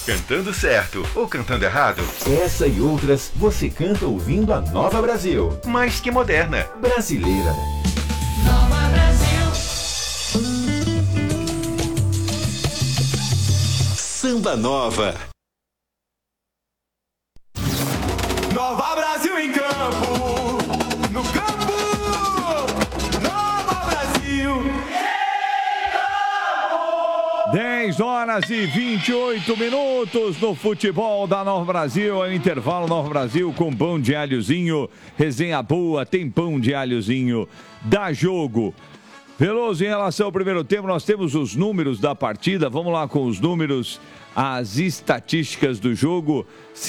Cantando certo ou cantando errado? Essa e outras você canta ouvindo a Nova Brasil. Mais que moderna, brasileira. Nova Brasil. Samba Nova. Nova Brasil em campo. No campo. Nova Brasil. 10 horas e 28 minutos no futebol da Nova Brasil. É o intervalo Nova Brasil com pão de alhozinho. Resenha boa, tem pão de alhozinho. Dá jogo. Veloso, em relação ao primeiro tempo, nós temos os números da partida. Vamos lá com os números, as estatísticas do jogo.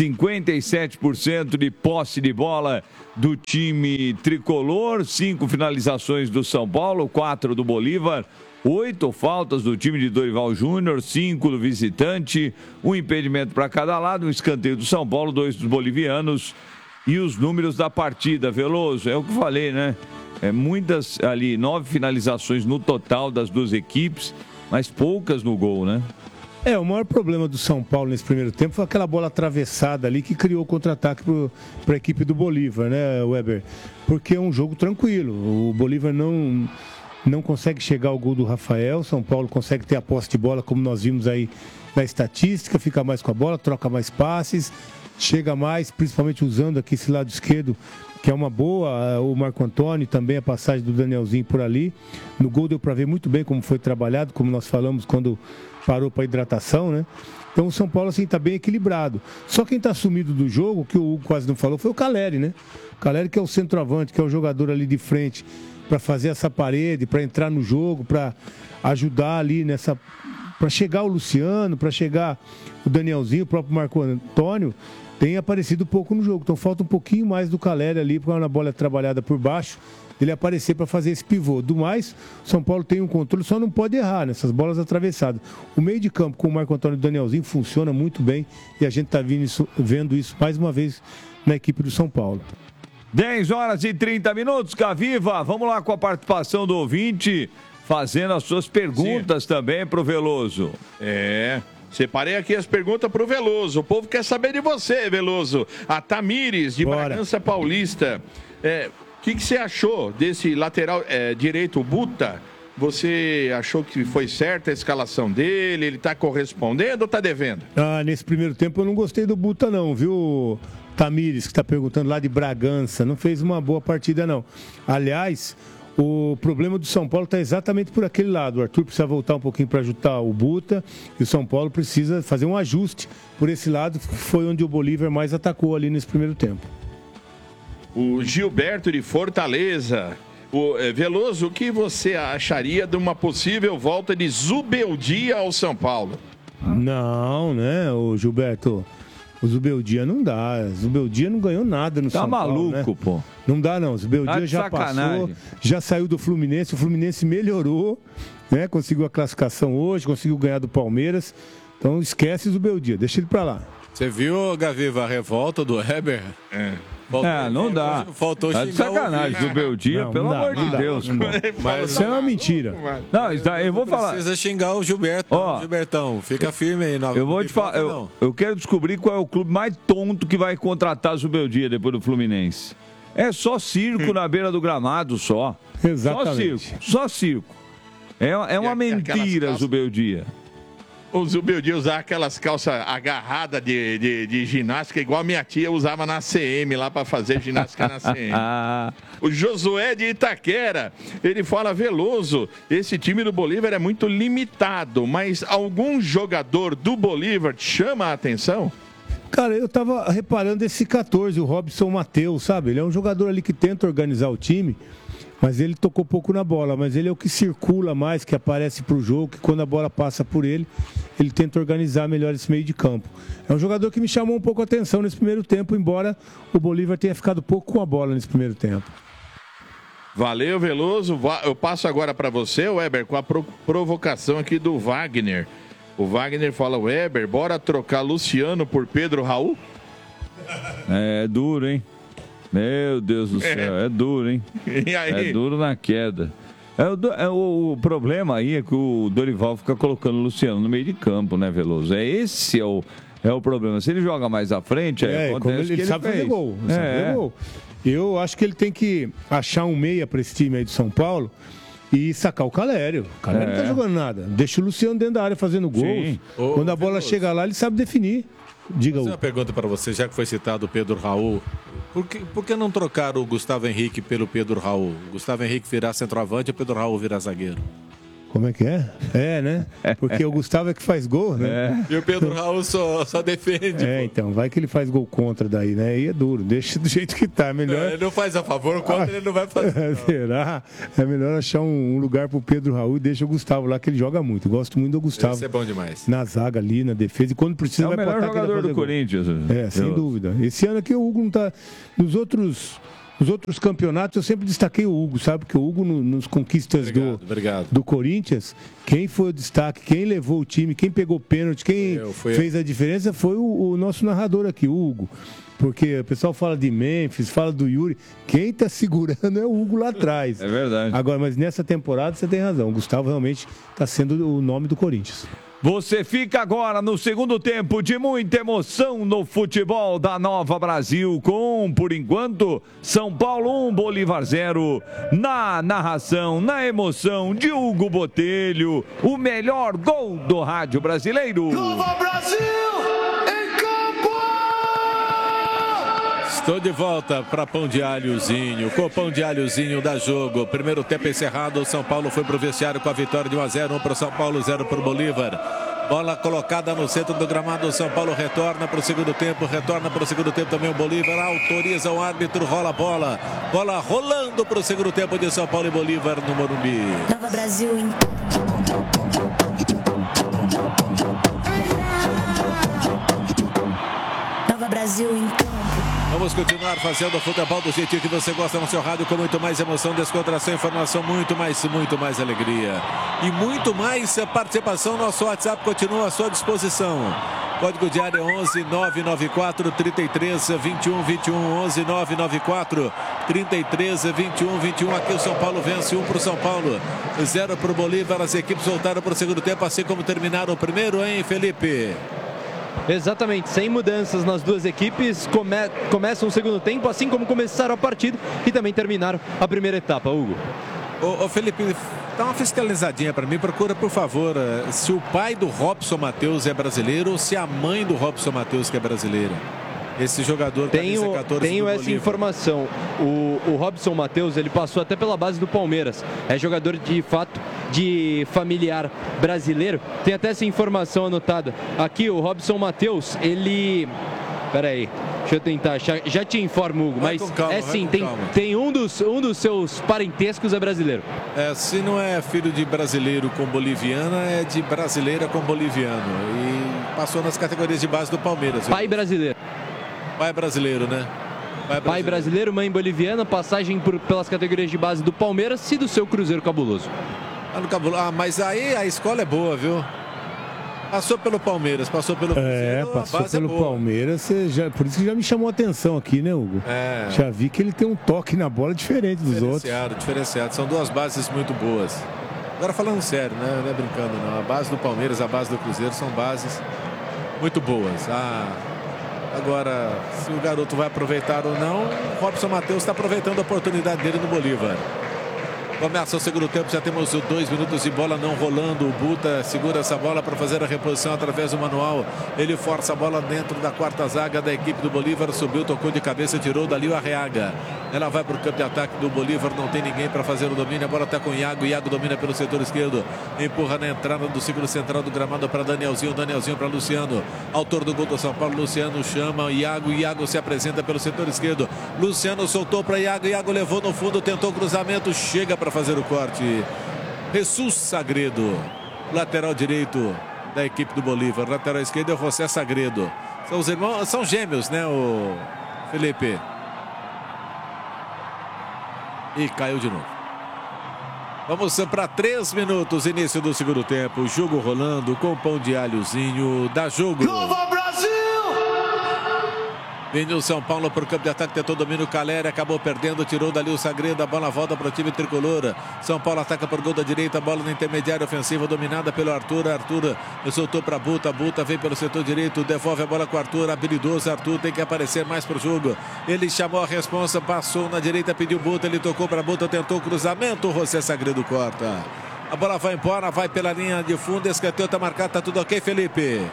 57% de posse de bola do time tricolor. 5 finalizações do São Paulo, 4 do Bolívar. 8 faltas do time de Dorival Júnior, 5 do visitante, 1 impedimento para cada lado, 1 escanteio do São Paulo, 2 dos bolivianos. E os números da partida, Veloso, é o que eu falei, né? Muitas ali, 9 finalizações no total das duas equipes, mas poucas no gol, né? O maior problema do São Paulo nesse primeiro tempo foi aquela bola atravessada ali que criou o contra-ataque para a equipe do Bolívar, né, Weber? Porque é um jogo tranquilo, o Bolívar não consegue chegar ao gol do Rafael, São Paulo consegue ter a posse de bola, como nós vimos aí na estatística, fica mais com a bola, troca mais passes, chega mais, principalmente usando aqui esse lado esquerdo, que é uma boa, o Marco Antônio, também a passagem do Danielzinho por ali. No gol deu para ver muito bem como foi trabalhado, como nós falamos quando parou para hidratação, né? Então o São Paulo assim está bem equilibrado. Só quem está sumido do jogo, que o Hugo quase não falou, foi o Caleri, né? O Caleri, que é o centroavante, que é o jogador ali de frente para fazer essa parede, para entrar no jogo, para ajudar ali nessa, para chegar o Luciano, para chegar o Danielzinho, o próprio Marco Antônio, tem aparecido pouco no jogo. Então falta um pouquinho mais do Caleri ali, porque a bola é trabalhada por baixo, ele aparecer para fazer esse pivô. Do mais, São Paulo tem um controle, só não pode errar nessas bolas atravessadas. O meio de campo com o Marco Antônio e o Danielzinho funciona muito bem e a gente está vendo isso mais uma vez na equipe do São Paulo. 10 horas e 30 minutos, Caviva. Vamos lá com a participação do ouvinte, fazendo as suas perguntas também para o Veloso. Separei aqui as perguntas para o Veloso. O povo quer saber de você, Veloso. A Tamires, de Bragança Paulista. O que você achou desse lateral direito, o Buta? Você achou que foi certa a escalação dele? Ele está correspondendo ou está devendo? Nesse primeiro tempo eu não gostei do Buta não, viu, Tamires, que está perguntando lá de Bragança. Não fez uma boa partida não. Aliás, o problema do São Paulo está exatamente por aquele lado. O Arthur precisa voltar um pouquinho para ajudar o Buta e o São Paulo precisa fazer um ajuste por esse lado, que foi onde o Bolívar mais atacou ali nesse primeiro tempo. O Gilberto de Fortaleza. Veloso, o que você acharia de uma possível volta de Zubeldia ao São Paulo? Não, né, o Gilberto? O Zubeldia não dá. O Zubeldia não ganhou nada no São Paulo, né? Tá maluco, pô. Não dá, não. O Zubeldia já passou, já saiu do Fluminense. O Fluminense melhorou, né? Conseguiu a classificação hoje, conseguiu ganhar do Palmeiras. Então esquece o Zubeldia, deixa ele pra lá. Você viu, Gaviva, a revolta do Weber? Não dá. Faltou tá de sacanagem, Zubeldia, pelo amor de Deus. Mas isso é uma mentira. Não, eu vou falar. Precisa xingar o Gilberto. Gilbertão, fica firme aí. Eu vou te falar. Eu quero descobrir qual é o clube mais tonto que vai contratar Zubeldia depois do Fluminense. É só circo na beira do gramado, só. Exatamente. Só circo. É uma mentira, Zubeldia. O Zubeldia usar aquelas calças agarradas de ginástica, igual a minha tia usava na CM, lá para fazer ginástica na CM. O Josué de Itaquera, ele fala: Veloso, esse time do Bolívar é muito limitado, mas algum jogador do Bolívar te chama a atenção? Cara, eu tava reparando esse 14, o Robson Mateus, sabe? Ele é um jogador ali que tenta organizar o time, mas ele tocou pouco na bola. Mas ele é o que circula mais, que aparece pro jogo, que quando a bola passa por ele, ele tenta organizar melhor esse meio de campo. É um jogador que me chamou um pouco a atenção nesse primeiro tempo, embora o Bolívar tenha ficado pouco com a bola nesse primeiro tempo. Valeu, Veloso. Eu passo agora para você, Weber, com a provocação aqui do Wagner. O Wagner fala: Weber, bora trocar Luciano por Pedro Raul? É duro, hein? Meu Deus do céu, é duro, hein? E aí? É duro na queda. O problema aí é que o Dorival fica colocando o Luciano no meio de campo, né, Veloso? Esse é o problema. Se ele joga mais à frente, acontece ele sabe fazer gol. Eu acho que ele tem que achar um meia para esse time aí do São Paulo e sacar o Calério. O Calério não tá jogando nada. Deixa o Luciano dentro da área fazendo gols. Quando a bola chega lá, ele sabe definir. Diga. Uma pergunta para você, já que foi citado o Pedro Raul. Por que não trocar o Gustavo Henrique pelo Pedro Raul? O Gustavo Henrique virar centroavante e o Pedro Raul virar zagueiro. Como é que é? Né? Porque o Gustavo é que faz gol, né? E o Pedro Raul só defende. Então, vai que ele faz gol contra daí, né? E é duro, deixa do jeito que tá, melhor... Ele não faz a favor, contra ele não vai fazer. Será? É melhor achar um lugar pro Pedro Raul e deixa o Gustavo lá, que ele joga muito. Gosto muito do Gustavo. Isso é bom demais. Na zaga ali, na defesa, e quando precisa vai pro ataque. É o melhor jogador do Corinthians. Sem dúvida. Esse ano aqui o Hugo não tá... Nos outros campeonatos eu sempre destaquei o Hugo, sabe? Porque o Hugo nos conquistas do Corinthians, quem foi o destaque, quem levou o time, quem pegou pênalti, quem fez a diferença foi o nosso narrador aqui, o Hugo. Porque o pessoal fala de Memphis, fala do Yuri, quem tá segurando é o Hugo lá atrás. É verdade. Agora, mas nessa temporada você tem razão, o Gustavo realmente tá sendo o nome do Corinthians. Você fica agora no segundo tempo de muita emoção no futebol da Nova Brasil com, por enquanto, São Paulo 1, Bolívar 0. Na narração, na emoção de Hugo Botelho, o melhor gol do rádio brasileiro. Nova Brasil em campo! Estou de volta para Pão de Alhozinho. Com Pão de Alhozinho dá jogo. Primeiro tempo encerrado, o São Paulo foi pro vestiário com a vitória de 1-0. 1 para o São Paulo, 0 para o Bolívar. Bola colocada no centro do gramado, o São Paulo retorna para o segundo tempo também o Bolívar, autoriza o árbitro, rola a bola. Bola rolando para o segundo tempo de São Paulo e Bolívar no Morumbi. Nova Brasil em... Nova Brasil em... Vamos continuar fazendo o futebol do jeitinho que você gosta no seu rádio, com muito mais emoção, descontração, informação, muito mais alegria. E muito mais participação. Nosso WhatsApp continua à sua disposição. Código de área 11 994 33 21 21 11 994 33 21 21. Aqui o São Paulo vence 1 para o São Paulo, 0 para o Bolívar. As equipes voltaram para o segundo tempo, assim como terminaram o primeiro, hein, Felipe? Exatamente, sem mudanças nas duas equipes, começam o segundo tempo, assim como começaram a partida e também terminaram a primeira etapa, Hugo. Ô Felipe, dá uma fiscalizadinha para mim, procura por favor se o pai do Robson Matheus é brasileiro ou se a mãe do Robson Matheus que é brasileira. Esse jogador camisa 14 tenho essa informação. O Robson Matheus, ele passou até pela base do Palmeiras. É jogador de fato de familiar brasileiro. Tem até essa informação anotada. Aqui o Robson Matheus, ele... Peraí, deixa eu tentar, já te informo, Hugo, mas calma, tem um dos seus parentescos é brasileiro. Se não é filho de brasileiro com boliviana, é de brasileira com boliviano. E passou nas categorias de base do Palmeiras. Pai brasileiro. Pai brasileiro, né? Pai brasileiro, mãe boliviana, passagem pelas categorias de base do Palmeiras e do seu Cruzeiro Cabuloso. Mas aí a escola é boa, viu? Passou pelo Palmeiras, passou pelo Cruzeiro, passou pelo Palmeiras, por isso que já me chamou a atenção aqui, né, Hugo? Já vi que ele tem um toque na bola diferente dos outros. Diferenciado, são duas bases muito boas. Agora falando sério, né? Não é brincando não, a base do Palmeiras, a base do Cruzeiro são bases muito boas. Agora, se o garoto vai aproveitar ou não, o Robson Matheus está aproveitando a oportunidade dele no Bolívar. Começa o segundo tempo, já temos 2 minutos de bola não rolando. O Buta segura essa bola para fazer a reposição através do manual. Ele força a bola dentro da quarta zaga da equipe do Bolívar. Subiu, tocou de cabeça, tirou dali o Arreaga. Ela vai para o campo de ataque do Bolívar. Não tem ninguém para fazer o domínio. A bola está com o Iago. Iago domina pelo setor esquerdo. Empurra na entrada do círculo central do gramado para Danielzinho. Danielzinho para Luciano. Autor do gol do São Paulo. Luciano chama Iago. Iago se apresenta pelo setor esquerdo. Luciano soltou para Iago. Iago levou no fundo. Tentou o cruzamento. Chega para fazer o corte. Jesus Sagredo, lateral direito da equipe do Bolívar. Lateral esquerdo é o José Sagredo. São os irmãos, são gêmeos, né, o Felipe? E caiu de novo. Vamos para 3 minutos, início do segundo tempo. Jogo rolando com Pão de Alhozinho. Dá jogo. Nova Brasil! Vem o São Paulo para o campo de ataque, tentou domínio, o Caleri acabou perdendo, tirou dali o Sagredo, a bola volta para o time tricolor. São Paulo ataca por gol da direita, bola na intermediária ofensiva, dominada pelo Arthur. Arthur soltou para Buta, Buta vem pelo setor direito, devolve a bola com o Arthur, habilidoso. Arthur tem que aparecer mais para o jogo. Ele chamou a responsa, passou na direita, pediu Buta, ele tocou para Buta, tentou o cruzamento, o José Sagredo corta. A bola vai embora, vai pela linha de fundo, escanteio está marcado, tá tudo ok, Felipe?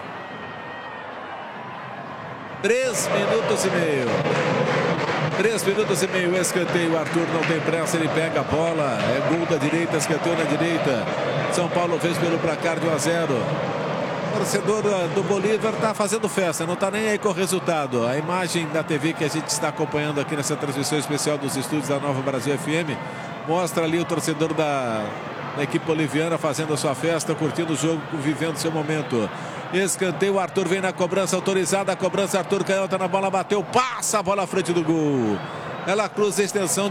3 minutos e meio. 3 minutos e meio, escanteio. O Arthur não tem pressa, ele pega a bola. É gol da direita, escanteio na direita. São Paulo fez pelo placar de 1-0. O torcedor do Bolívar está fazendo festa, não está nem aí com o resultado. A imagem da TV que a gente está acompanhando aqui nessa transmissão especial dos estúdios da Nova Brasil FM mostra ali o torcedor da equipe boliviana fazendo a sua festa, curtindo o jogo, vivendo seu momento. Escanteio, o Arthur vem na cobrança autorizada, a cobrança, Arthur canhota na bola, bateu, passa a bola à frente do gol. Ela cruza a extensão